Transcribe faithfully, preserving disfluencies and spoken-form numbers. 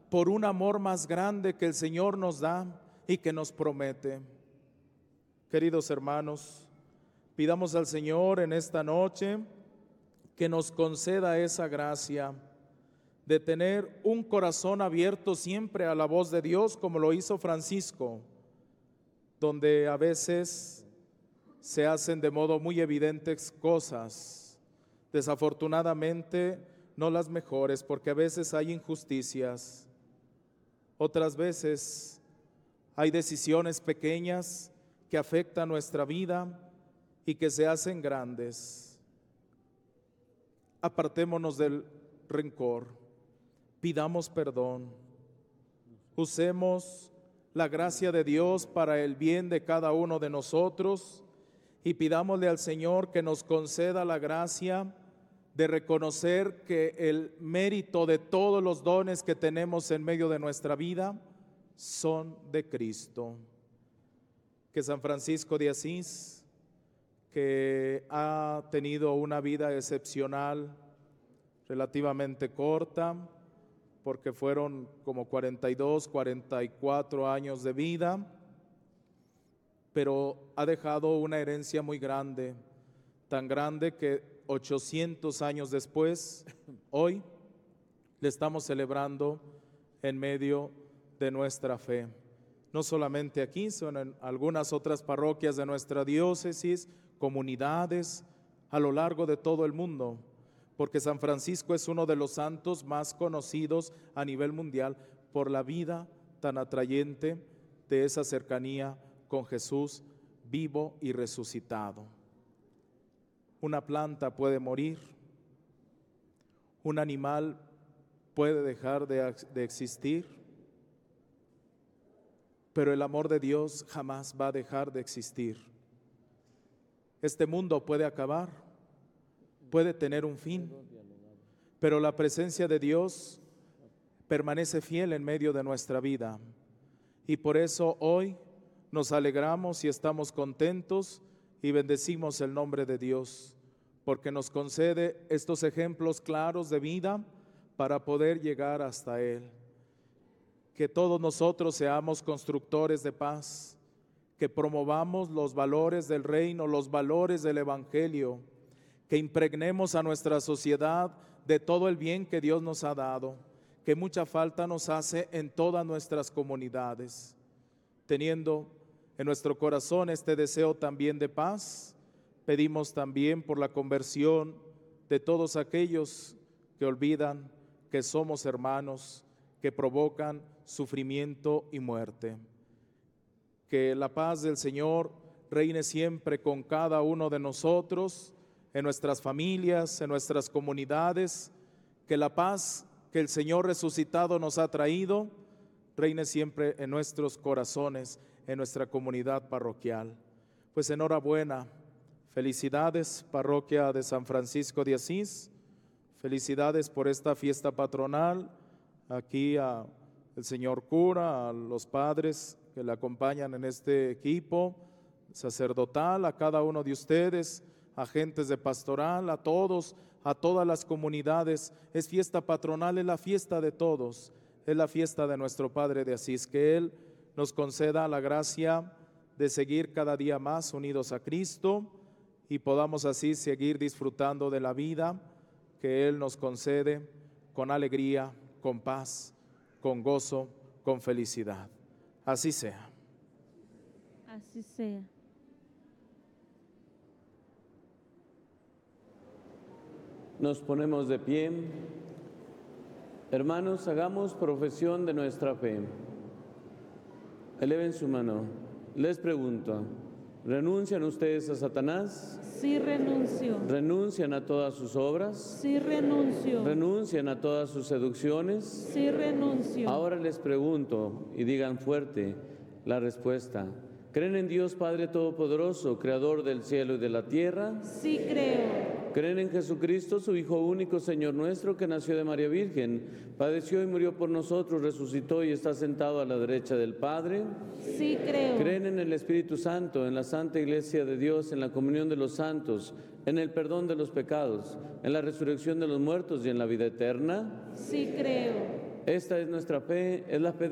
por un amor más grande que el Señor nos da y que nos promete. Queridos hermanos, pidamos al Señor en esta noche que nos conceda esa gracia de tener un corazón abierto siempre a la voz de Dios, como lo hizo Francisco, donde a veces se hacen de modo muy evidentes cosas, desafortunadamente no las mejores, porque a veces hay injusticias, otras veces hay decisiones pequeñas que afectan nuestra vida y que se hacen grandes. Apartémonos del rencor, pidamos perdón, usemos la gracia de Dios para el bien de cada uno de nosotros y pidámosle al Señor que nos conceda la gracia de reconocer que el mérito de todos los dones que tenemos en medio de nuestra vida son de Cristo. Que San Francisco de Asís, que ha tenido una vida excepcional, relativamente corta, porque fueron como cuarenta y dos, cuarenta y cuatro años de vida, pero ha dejado una herencia muy grande, tan grande que ochocientos años después, hoy, le estamos celebrando en medio de nuestra fe. No solamente aquí, sino en algunas otras parroquias de nuestra diócesis, comunidades a lo largo de todo el mundo, porque San Francisco es uno de los santos más conocidos a nivel mundial por la vida tan atrayente de esa cercanía con Jesús vivo y resucitado. Una planta puede morir, un animal puede dejar de, de existir, pero el amor de Dios jamás va a dejar de existir. Este mundo puede acabar, puede tener un fin, pero la presencia de Dios permanece fiel en medio de nuestra vida. Y por eso hoy nos alegramos y estamos contentos y bendecimos el nombre de Dios, porque nos concede estos ejemplos claros de vida para poder llegar hasta Él. Que todos nosotros seamos constructores de paz, que promovamos los valores del reino, los valores del evangelio, que impregnemos a nuestra sociedad de todo el bien que Dios nos ha dado, que mucha falta nos hace en todas nuestras comunidades. Teniendo en nuestro corazón este deseo también de paz, pedimos también por la conversión de todos aquellos que olvidan que somos hermanos, que provocan sufrimiento y muerte. Que la paz del Señor reine siempre con cada uno de nosotros, en nuestras familias, en nuestras comunidades. Que la paz que el Señor resucitado nos ha traído reine siempre en nuestros corazones, en nuestra comunidad parroquial. Pues enhorabuena, felicidades parroquia de San Francisco de Asís, felicidades por esta fiesta patronal, aquí a el señor cura, a los padres que le acompañan en este equipo sacerdotal, a cada uno de ustedes, agentes de pastoral, a todos, a todas las comunidades. Es fiesta patronal, es la fiesta de todos, es la fiesta de nuestro Padre de Asís. Que Él nos conceda la gracia de seguir cada día más unidos a Cristo y podamos así seguir disfrutando de la vida que Él nos concede con alegría, con paz, con gozo, con felicidad. Así sea. Así sea. Nos ponemos de pie. Hermanos, hagamos profesión de nuestra fe. Eleven su mano. Les pregunto, ¿renuncian ustedes a Satanás? Sí, renuncio. ¿Renuncian a todas sus obras? Sí, renuncio. ¿Renuncian a todas sus seducciones? Sí, renuncio. Ahora les pregunto, y digan fuerte la respuesta. ¿Creen en Dios Padre Todopoderoso, Creador del cielo y de la tierra? Sí, creo. ¿Creen en Jesucristo, su Hijo único, Señor nuestro, que nació de María Virgen, padeció y murió por nosotros, resucitó y está sentado a la derecha del Padre? Sí, creo. ¿Creen en el Espíritu Santo, en la Santa Iglesia de Dios, en la comunión de los santos, en el perdón de los pecados, en la resurrección de los muertos y en la vida eterna? Sí, creo. Esta es nuestra fe, es la fe